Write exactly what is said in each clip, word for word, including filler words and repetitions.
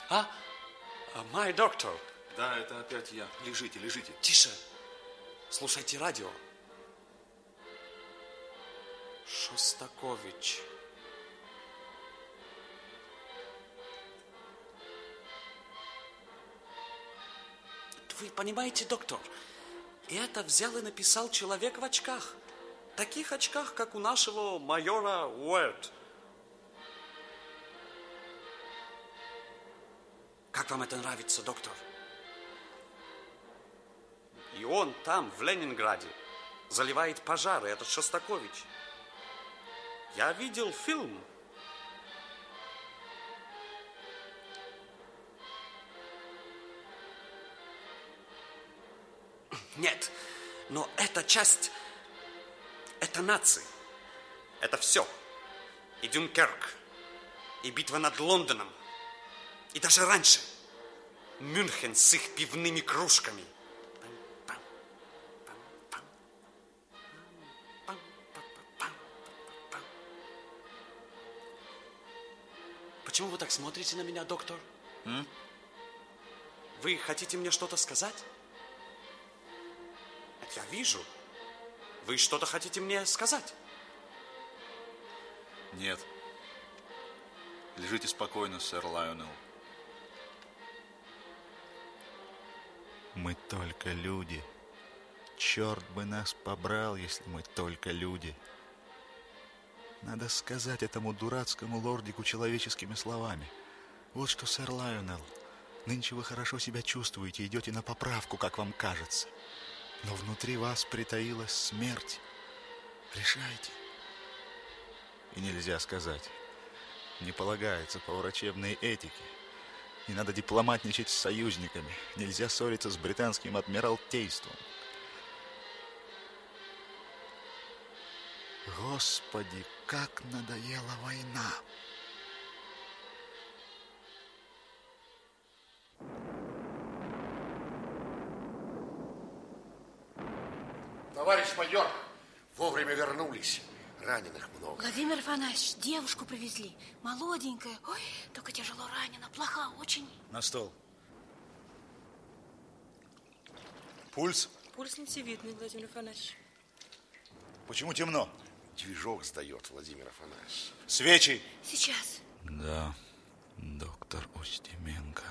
А? My doctor. Да, это опять я. Лежите, лежите. Тише. Слушайте радио. Шостакович. Вы понимаете, доктор, это взял и написал человек в очках. Таких очках, как у нашего майора Уэрт. Как вам это нравится, доктор? И он там, в Ленинграде, заливает пожары, этот Шостакович. Я видел фильм. Нет, но эта часть, это нации. Это все. И Дюнкерк, и битва над Лондоном, и даже раньше Мюнхен с их пивными кружками. Почему вы так смотрите на меня, доктор? М? Вы хотите мне что-то сказать? Я вижу. Вы что-то хотите мне сказать? Нет. Лежите спокойно, сэр Лайонелл. Мы только люди. Черт бы нас побрал, если мы только люди. Надо сказать этому дурацкому лордику человеческими словами. Вот что, сэр Лайонелл, нынче вы хорошо себя чувствуете, идете на поправку, как вам кажется. Но внутри вас притаилась смерть. Решайте. И нельзя сказать. Не полагается по врачебной этике. Не надо дипломатничать с союзниками. Нельзя ссориться с британским адмиралтейством. Господи, как надоела война! Товарищ майор, вовремя вернулись. Раненых много. Владимир Афанасьевич, девушку привезли. Молоденькая. Ой, только тяжело ранена. Плоха очень. На стол. Пульс? Пульс нитевидный, Владимир Афанасьевич. Почему темно? Движок сдает, Владимир Афанасьевич. Свечи! Сейчас. Да, доктор Устименко.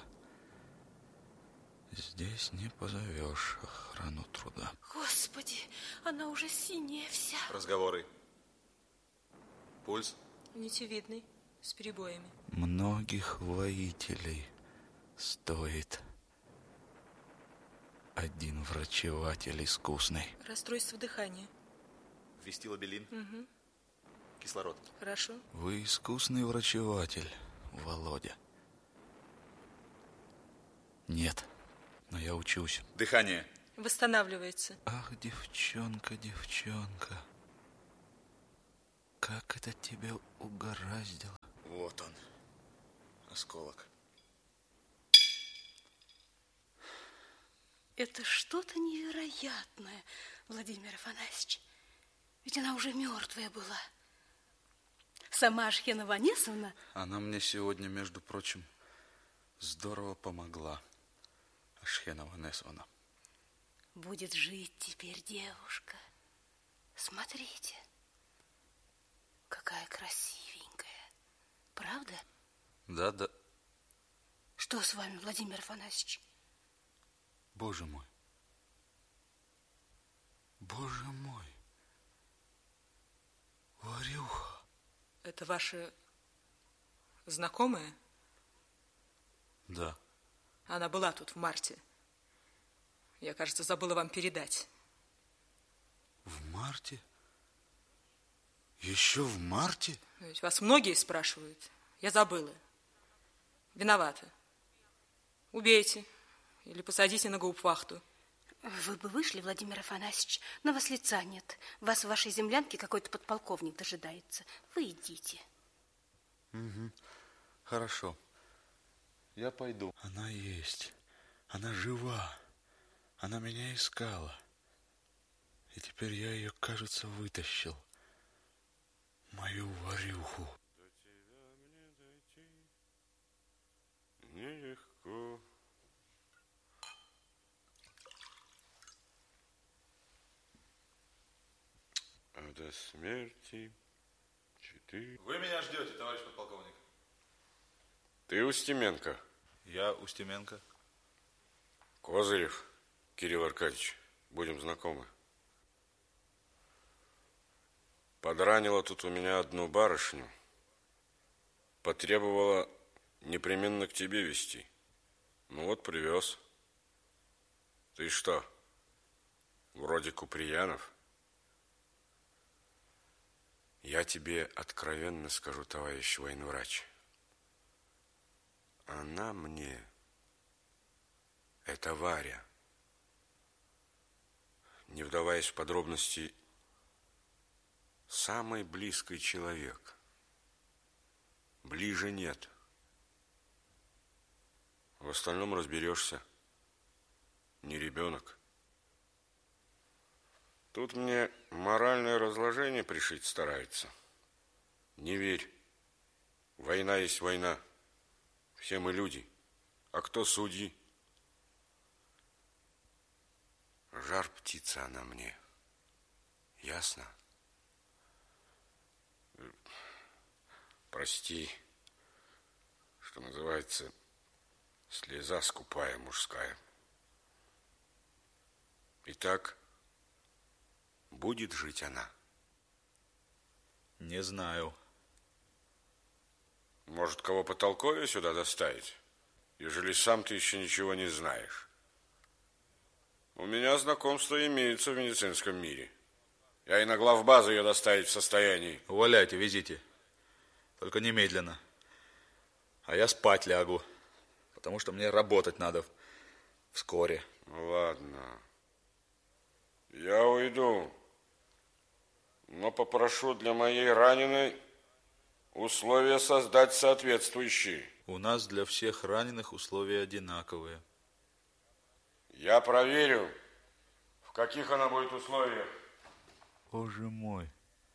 Здесь не позовешь охрану труда. Господи, она уже синяя вся. Разговоры. Пульс? Нитевидный, с перебоями. Многих воителей стоит один врачеватель искусный. Расстройство дыхания. Ввести лобелин? Угу. Кислород? Хорошо. Вы искусный врачеватель, Володя. Нет, но я учусь. Дыхание? Восстанавливается. Ах, девчонка, девчонка. Как это тебя угораздило? Вот он, осколок. Это что-то невероятное, Владимир Афанасьевич. Ведь она уже мертвая была. Сама Ашхена Ванесовна... Она мне сегодня, между прочим, здорово помогла. Ашхена Ванесовна. Будет жить теперь девушка. Смотрите, какая красивенькая. Правда? Да, да. Что с вами, Владимир Афанасьевич? Боже мой. Боже мой. Варюха. Это ваша знакомая? Да. Она была тут в марте. Я, кажется, забыла вам передать. В марте? Еще в марте? Ведь вас многие спрашивают. Я забыла. Виновата. Убейте или посадите на гауптвахту. Вы бы вышли, Владимир Афанасьевич, на вас лица нет. Вас в вашей землянке какой-то подполковник дожидается. Вы идите. Угу. Хорошо. Я пойду. Она есть. Она жива. Она меня искала. И теперь я ее, кажется, вытащил. Мою Варюху. Не до смерти четыре. Вы меня ждете, товарищ подполковник? Ты Устименко? Я Устименко. Козырев Кирилл Аркадьевич. Будем знакомы. Подранила тут у меня одну барышню. Потребовала непременно к тебе везти. Ну вот, привез. Ты что, вроде Куприянов? Я тебе откровенно скажу, товарищ военврач. Она мне, это Варя, не вдаваясь в подробности, самый близкий человек. Ближе нет. В остальном разберешься. Не ребенок. Тут мне моральное разложение пришить старается. Не верь. Война есть война. Все мы люди. А кто судьи? Жар птица она мне. Ясно? Прости, что называется, слеза скупая мужская. Итак, будет жить она? Не знаю. Может, кого потолковее сюда доставить, ежели сам ты еще ничего не знаешь? У меня знакомства имеются в медицинском мире. Я и на главбазу ее доставить в состоянии. Уваляйте, везите. Только немедленно. А я спать лягу, потому что мне работать надо вскоре. Ладно. Я уйду, но попрошу для моей раненой условия создать соответствующие. У нас для всех раненых условия одинаковые. Я проверю, в каких она будет условиях. Боже мой.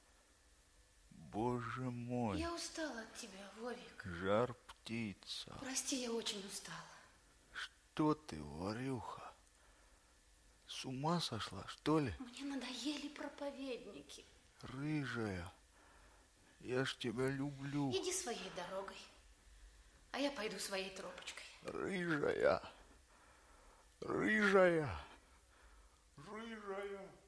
Боже мой. Я устала от тебя, Вовик. Жар птица. Прости, я очень устала. Что ты, Варюха? С ума сошла, что ли? Мне надоели проповедники. Рыжая, я ж тебя люблю. Иди своей дорогой, а я пойду своей тропочкой. Рыжая, рыжая, рыжая.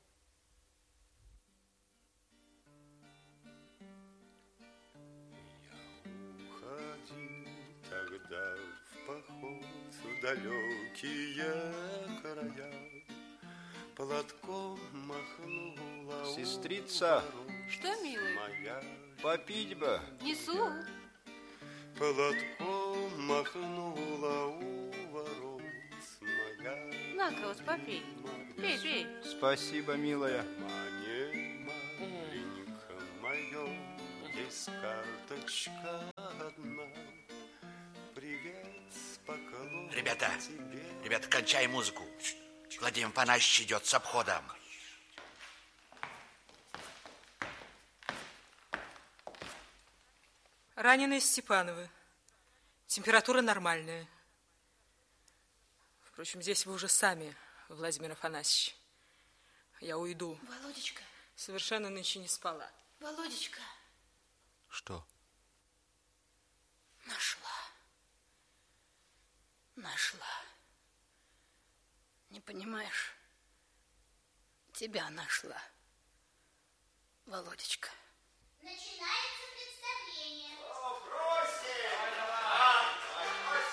Тогда в поход в далекие края платком махнула. Сестрица, Что, милый? Моя попить бы. Несу. платком махнула у ворот моя. На-ка, вот попей. Пей, пей. Спасибо, милая. Мане, маленька моя, есть карточка одна. Привет, поклон Ребята, тебе. ребята, кончай музыку. Владимир Панасьевич идет с обходом. Раненые Степановы. Температура нормальная. Впрочем, здесь вы уже сами, Владимир Афанасьевич. Я уйду. Володечка. Совершенно нынче не спала. Володечка. Что? Нашла. Нашла. Не понимаешь? Тебя нашла. Володечка. Начинается